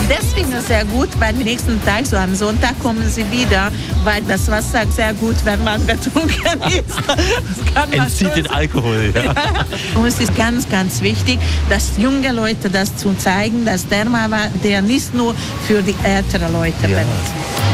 Deswegen ist es sehr gut, weil am nächsten Tag, so am Sonntag, kommen sie wieder, weil das Wasser ist sehr gut, wenn man betrunken ist. Entzieht den Alkohol. Ja. Und es ist ganz, ganz wichtig, dass junge Leute das zu zeigen, dass der nicht nur für die älteren Leute benutzt.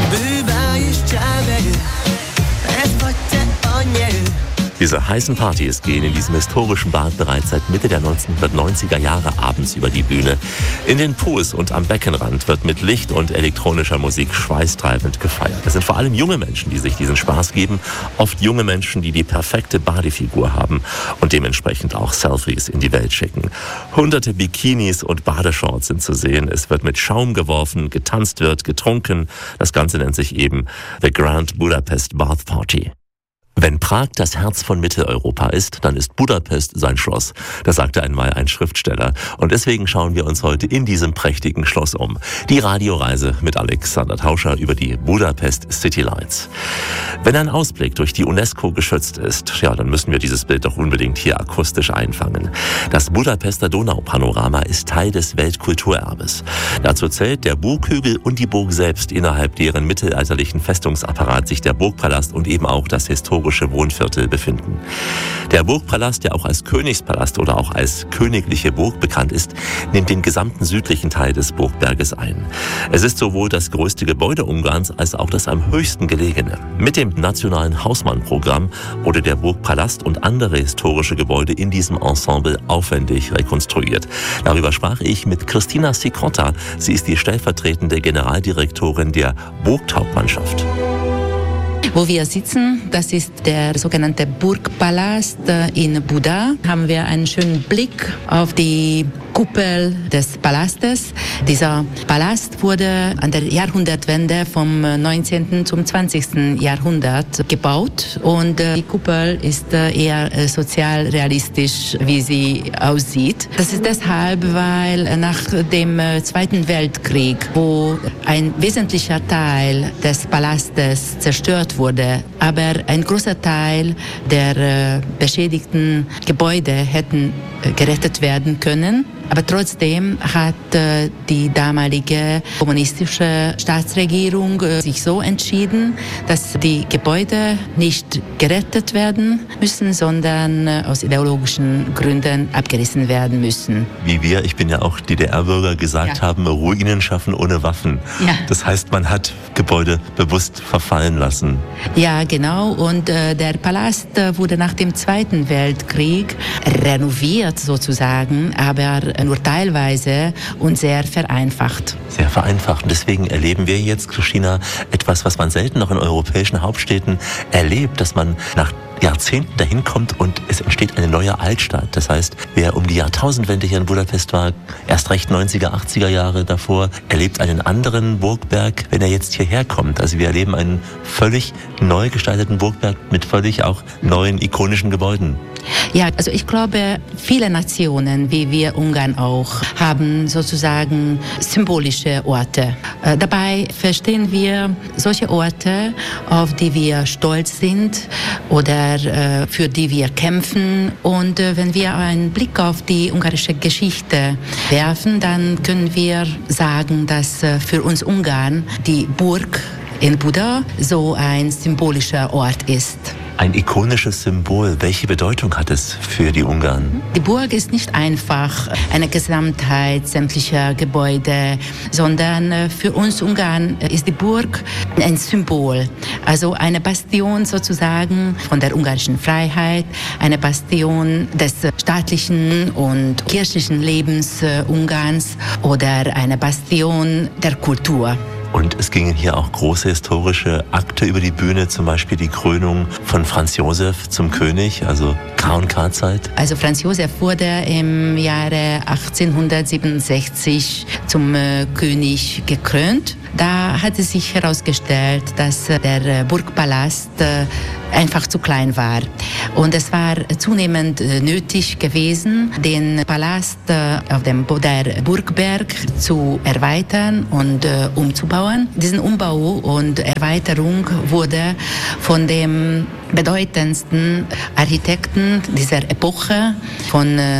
Diese heißen Partys gehen in diesem historischen Bad bereits seit Mitte der 1990er Jahre abends über die Bühne. In den Pools und am Beckenrand wird mit Licht und elektronischer Musik schweißtreibend gefeiert. Es sind vor allem junge Menschen, die sich diesen Spaß geben. Oft junge Menschen, die die perfekte Badefigur haben und dementsprechend auch Selfies in die Welt schicken. Hunderte Bikinis und Badeshorts sind zu sehen. Es wird mit Schaum geworfen, getanzt wird, getrunken. Das Ganze nennt sich eben The Grand Budapest Bath Party. Wenn Prag das Herz von Mitteleuropa ist, dann ist Budapest sein Schloss. Das sagte einmal ein Schriftsteller. Und deswegen schauen wir uns heute in diesem prächtigen Schloss um. Die Radioreise mit Alexander Tauscher über die Budapest City Lights. Wenn ein Ausblick durch die UNESCO geschützt ist, ja, dann müssen wir dieses Bild doch unbedingt hier akustisch einfangen. Das Budapester Donaupanorama ist Teil des Weltkulturerbes. Dazu zählt der Burghügel und die Burg selbst, innerhalb deren mittelalterlichen Festungsapparat sich der Burgpalast und eben auch das historische Wohnviertel befinden. Der Burgpalast, der auch als Königspalast oder auch als königliche Burg bekannt ist, nimmt den gesamten südlichen Teil des Burgberges ein. Es ist sowohl das größte Gebäude Ungarns als auch das am höchsten gelegene. Mit dem nationalen Hausmann-Programm wurde der Burgpalast und andere historische Gebäude in diesem Ensemble aufwendig rekonstruiert. Darüber sprach ich mit Christina Sikota. Sie ist die stellvertretende Generaldirektorin der Burghauptmannschaft. Wo wir sitzen, das ist der sogenannte Burgpalast in Buda. Haben wir einen schönen Blick auf die Kuppel des Palastes. Dieser Palast wurde an der Jahrhundertwende vom 19. zum 20. Jahrhundert gebaut und die Kuppel ist eher sozialrealistisch, wie sie aussieht. Das ist deshalb, weil nach dem Zweiten Weltkrieg, wo ein wesentlicher Teil des Palastes zerstört wurde, aber ein großer Teil der beschädigten Gebäude hätten gerettet werden können. Aber trotzdem hat die damalige kommunistische Staatsregierung sich so entschieden, dass die Gebäude nicht gerettet werden müssen, sondern aus ideologischen Gründen abgerissen werden müssen. Wie wir, ich bin ja auch DDR-Bürger, gesagt haben, Ruinen schaffen ohne Waffen. Ja. Das heißt, man hat Gebäude bewusst verfallen lassen. Ja, genau. Und der Palast wurde nach dem Zweiten Weltkrieg renoviert sozusagen, aber nur teilweise und sehr vereinfacht. Sehr vereinfacht. Und deswegen erleben wir jetzt, Christina, etwas, was man selten noch in europäischen Hauptstädten erlebt, dass man nach Jahrzehnten dahin kommt und es entsteht eine neue Altstadt. Das heißt, wer um die Jahrtausendwende hier in Budapest war, erst recht 90er, 80er Jahre davor, erlebt einen anderen Burgberg, wenn er jetzt hierher kommt. Also wir erleben einen völlig neu gestalteten Burgberg mit völlig auch neuen, ikonischen Gebäuden. Ja, also ich glaube, viele Nationen, wie wir Ungarn auch, haben sozusagen symbolische Orte. Dabei verstehen wir solche Orte, auf die wir stolz sind oder für die wir kämpfen. Und wenn wir einen Blick auf die ungarische Geschichte werfen, dann können wir sagen, dass für uns Ungarn die Burg in Buda so ein symbolischer Ort ist. Ein ikonisches Symbol. Welche Bedeutung hat es für die Ungarn? Die Burg ist nicht einfach eine Gesamtheit sämtlicher Gebäude, sondern für uns Ungarn ist die Burg ein Symbol. Also eine Bastion sozusagen von der ungarischen Freiheit, eine Bastion des staatlichen und kirchlichen Lebens Ungarns oder eine Bastion der Kultur. Und es gingen hier auch große historische Akte über die Bühne, zum Beispiel die Krönung von Franz Josef zum König, also K&K-Zeit. Also Franz Josef wurde im Jahre 1867 zum König gekrönt. Da hat es sich herausgestellt, dass der Burgpalast einfach zu klein war. Und es war zunehmend nötig gewesen, den Palast auf dem Boder Burgberg zu erweitern und umzubauen. Diesen Umbau und Erweiterung wurde von dem bedeutendsten Architekten dieser Epoche, von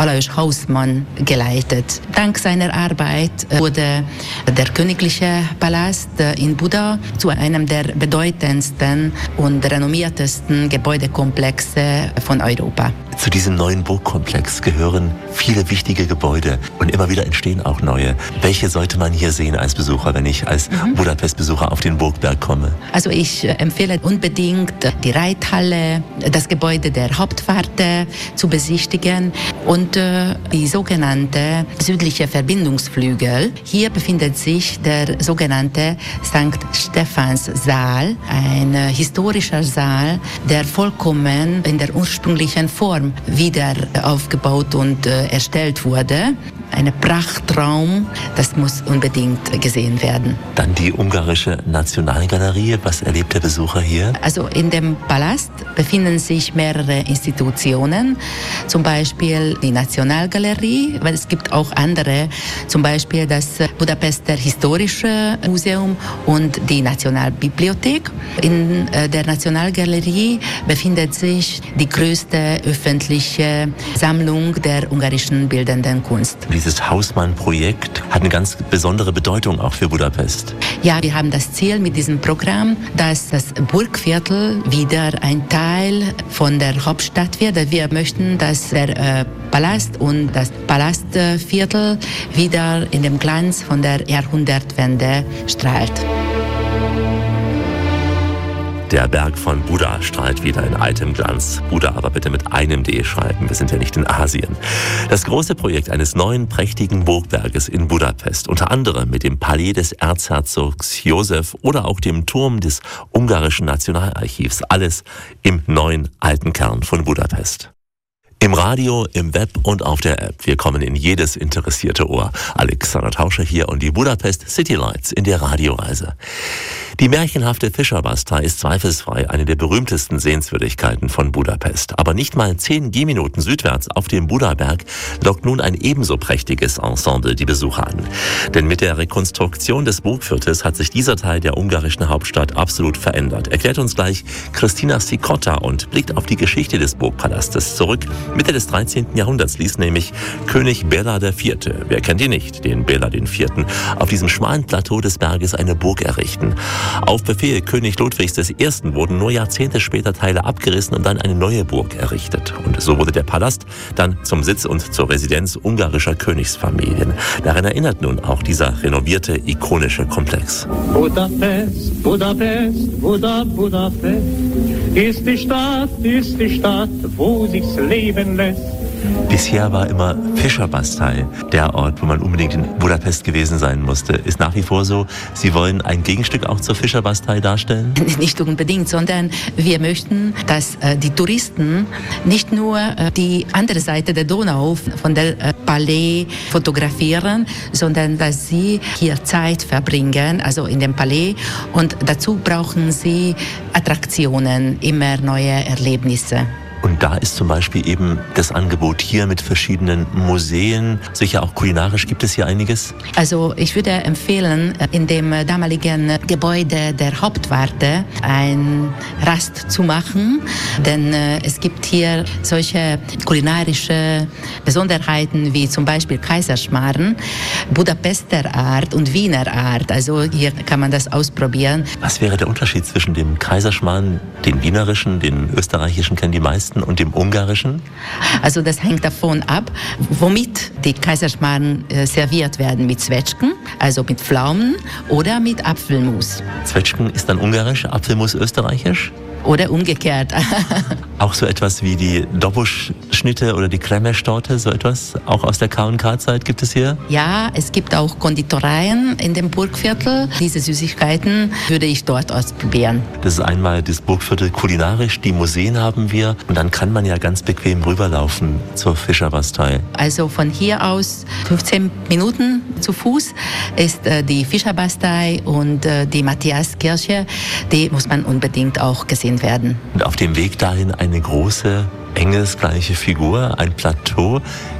Alois Hausmann geleitet. Dank seiner Arbeit wurde der königliche Palast in Buda zu einem der bedeutendsten und renommiertesten Gebäudekomplexe von Europa. Zu diesem neuen Burgkomplex gehören viele wichtige Gebäude und immer wieder entstehen auch neue. Welche sollte man hier sehen als Besucher, wenn ich als Budapest-Besucher auf den Burgberg komme? Also ich empfehle unbedingt die Reithalle, das Gebäude der Hauptwarte zu besichtigen und die sogenannte südliche Verbindungsflügel. Hier befindet sich der sogenannte St. Stephanssaal, ein historischer Saal, der vollkommen in der ursprünglichen Form wieder aufgebaut und erstellt wurde. Ein Prachtraum, das muss unbedingt gesehen werden. Dann die ungarische Nationalgalerie. Was erlebt der Besucher hier? Also in dem Palast befinden sich mehrere Institutionen, zum Beispiel die Nationalgalerie, weil es gibt auch andere, zum Beispiel das Budapester Historische Museum und die Nationalbibliothek. In der Nationalgalerie befindet sich die größte öffentliche Sammlung der ungarischen bildenden Kunst. Dieses Hausmann-Projekt hat eine ganz besondere Bedeutung auch für Budapest. Ja, wir haben das Ziel mit diesem Programm, dass das Burgviertel wieder ein Teil von der Hauptstadt wird. Wir möchten, dass der Palast und das Palastviertel wieder in dem Glanz von der Jahrhundertwende strahlt. Der Berg von Buda strahlt wieder in altem Glanz. Buda aber bitte mit einem D schreiben, wir sind ja nicht in Asien. Das große Projekt eines neuen, prächtigen Burgberges in Budapest, unter anderem mit dem Palais des Erzherzogs Josef oder auch dem Turm des ungarischen Nationalarchivs. Alles im neuen, alten Kern von Budapest. Im Radio, im Web und auf der App. Wir kommen in jedes interessierte Ohr. Alexander Tauscher hier und die Budapest City Lights in der Radioreise. Die märchenhafte Fischerbastei ist zweifelsfrei eine der berühmtesten Sehenswürdigkeiten von Budapest. Aber nicht mal 10 Gehminuten südwärts auf dem Budaberg lockt nun ein ebenso prächtiges Ensemble die Besucher an. Denn mit der Rekonstruktion des Burgviertels hat sich dieser Teil der ungarischen Hauptstadt absolut verändert. Erklärt uns gleich Christina Sikotta und blickt auf die Geschichte des Burgpalastes zurück. Mitte des 13. Jahrhunderts ließ nämlich König Bela IV., wer kennt ihn nicht, den Bela IV., auf diesem schmalen Plateau des Berges eine Burg errichten. Auf Befehl König Ludwigs I. wurden nur Jahrzehnte später Teile abgerissen und dann eine neue Burg errichtet. Und so wurde der Palast dann zum Sitz und zur Residenz ungarischer Königsfamilien. Daran erinnert nun auch dieser renovierte, ikonische Komplex. Budapest, Budapest, Budapest, ist die Stadt, wo sich's leben lässt. Bisher war immer Fischerbastei der Ort, wo man unbedingt in Budapest gewesen sein musste. Ist nach wie vor so, Sie wollen ein Gegenstück auch zur Fischerbastei darstellen? Nicht unbedingt, sondern wir möchten, dass die Touristen nicht nur die andere Seite der Donau von der Palais fotografieren, sondern dass sie hier Zeit verbringen, also in dem Palais. Und dazu brauchen sie Attraktionen, immer neue Erlebnisse. Und da ist zum Beispiel eben das Angebot hier mit verschiedenen Museen. Sicher auch kulinarisch gibt es hier einiges. Also ich würde empfehlen, in dem damaligen Gebäude der Hauptwarte ein Rast zu machen. Denn es gibt hier solche kulinarische Besonderheiten wie zum Beispiel Kaiserschmarrn, Budapester Art und Wiener Art. Also hier kann man das ausprobieren. Was wäre der Unterschied zwischen dem Kaiserschmarrn, den wienerischen, den österreichischen kennen die meisten, und dem ungarischen? Also das hängt davon ab, womit die Kaiserschmarrn serviert werden. Mit Zwetschgen, also mit Pflaumen oder mit Apfelmus. Zwetschgen ist dann ungarisch, Apfelmus österreichisch? Oder umgekehrt. Auch so etwas wie die Dobosch-Schnitte oder die Kremerstorte, so etwas auch aus der K&K-Zeit gibt es hier? Ja, es gibt auch Konditoreien in dem Burgviertel. Diese Süßigkeiten würde ich dort ausprobieren. Das ist einmal das Burgviertel kulinarisch, die Museen haben wir und dann kann man ja ganz bequem rüberlaufen zur Fischerbastei. Also von hier aus 15 Minuten zu Fuß ist die Fischerbastei und die Matthiaskirche, die muss man unbedingt auch gesehen werden. Und auf dem Weg dahin eine große, engelsgleiche Figur, ein Plateau.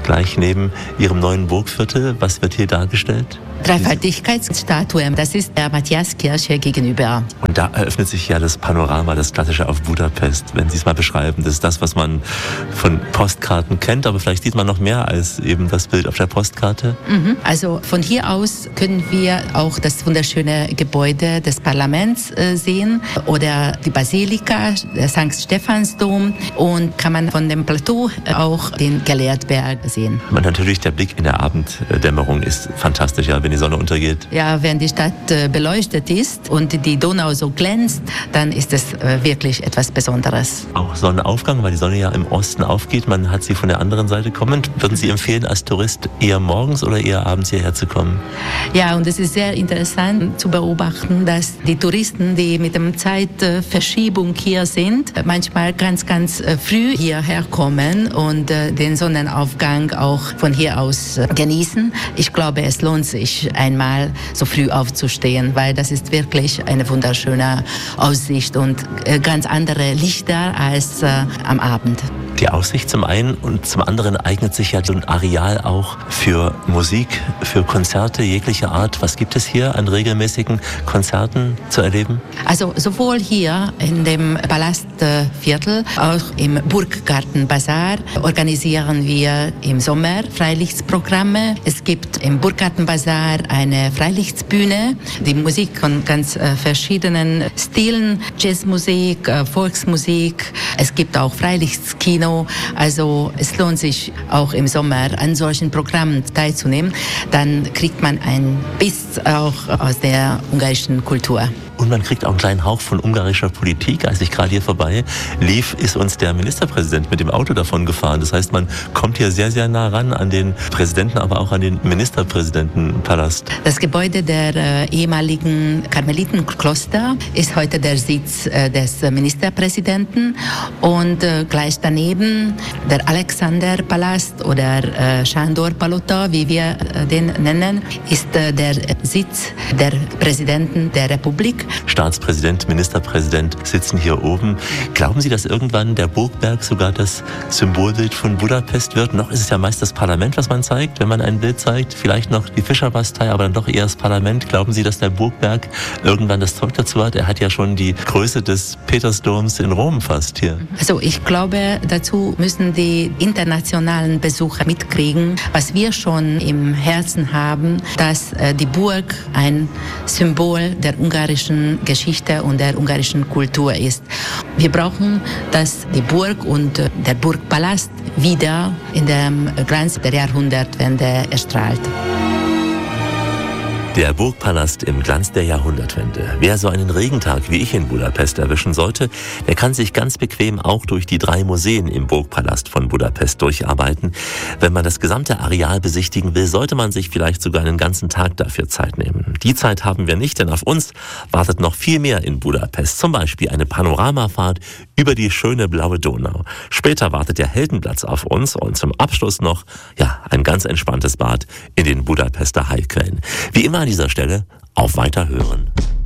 gleich neben Ihrem neuen Burgviertel. Was wird hier dargestellt? Dreifaltigkeitsstatue, das ist der Matthiaskirche gegenüber. Und da eröffnet sich ja das Panorama, das Klassische auf Budapest. Wenn Sie es mal beschreiben, das ist das, was man von Postkarten kennt, aber vielleicht sieht man noch mehr als eben das Bild auf der Postkarte. Also von hier aus können wir auch das wunderschöne Gebäude des Parlaments sehen oder die Basilika, der St. Stephansdom, und kann man von dem Plateau auch den Gelehrtberg sehen. Und natürlich der Blick in der Abenddämmerung ist fantastisch, ja, wenn die Sonne untergeht. Ja, wenn die Stadt beleuchtet ist und die Donau so glänzt, dann ist es wirklich etwas Besonderes. Auch Sonnenaufgang, weil die Sonne ja im Osten aufgeht. Man hat sie von der anderen Seite kommen. Würden Sie empfehlen, als Tourist eher morgens oder eher abends hierher zu kommen? Ja, und es ist sehr interessant zu beobachten, dass die Touristen, die mit der Zeitverschiebung hier sind, manchmal ganz früh hierher kommen und den Sonnenaufgang auch von hier aus genießen. Ich glaube, es lohnt sich, einmal so früh aufzustehen, weil das ist wirklich eine wunderschöne Aussicht und ganz andere Lichter als am Abend. Die Aussicht zum einen und zum anderen eignet sich ja so ein Areal auch für Musik, für Konzerte jeglicher Art. Was gibt es hier an regelmäßigen Konzerten zu erleben? Also sowohl hier in dem Palastviertel, auch im Burggartenbazar organisieren wir im Sommer Freilichtprogramme. Es gibt im Burggartenbazar eine Freilichtbühne, die Musik von ganz verschiedenen Stilen, Jazzmusik, Volksmusik. Es gibt auch Freilichtskino. Also es lohnt sich auch im Sommer an solchen Programmen teilzunehmen. Dann kriegt man ein Biss auch aus der ungarischen Kultur. Und man kriegt auch einen kleinen Hauch von ungarischer Politik. Als ich gerade hier vorbei lief, ist uns der Ministerpräsident mit dem Auto davon gefahren. Das heißt, man kommt hier sehr, sehr nah ran an den Präsidenten, aber auch an den Ministerpräsidentenpalast. Das Gebäude der ehemaligen Karmelitenkloster ist heute der Sitz des Ministerpräsidenten. Und gleich daneben der Alexanderpalast oder Sándor Palota, wie wir den nennen, ist der Sitz der Präsidenten der Republik. Staatspräsident, Ministerpräsident sitzen hier oben. Glauben Sie, dass irgendwann der Burgberg sogar das Symbolbild von Budapest wird? Noch ist es ja meist das Parlament, was man zeigt, wenn man ein Bild zeigt. Vielleicht noch die Fischerbastei, aber dann doch eher das Parlament. Glauben Sie, dass der Burgberg irgendwann das Zeug dazu hat? Er hat ja schon die Größe des Petersdoms in Rom fast hier. Also ich glaube, dazu müssen die internationalen Besucher mitkriegen, was wir schon im Herzen haben, dass die Burg ein Symbol der ungarischen Geschichte und der ungarischen Kultur ist. Wir brauchen, dass die Burg und der Burgpalast wieder in dem Glanz der Jahrhundertwende erstrahlt. Der Burgpalast im Glanz der Jahrhundertwende. Wer so einen Regentag wie ich in Budapest erwischen sollte, der kann sich ganz bequem auch durch die 3 Museen im Burgpalast von Budapest durcharbeiten. Wenn man das gesamte Areal besichtigen will, sollte man sich vielleicht sogar einen ganzen Tag dafür Zeit nehmen. Die Zeit haben wir nicht, denn auf uns wartet noch viel mehr in Budapest. Zum Beispiel eine Panoramafahrt über die schöne blaue Donau. Später wartet der Heldenplatz auf uns und zum Abschluss noch, ein ganz entspanntes Bad in den Budapester Heilquellen. Wie immer an dieser Stelle auf Weiterhören.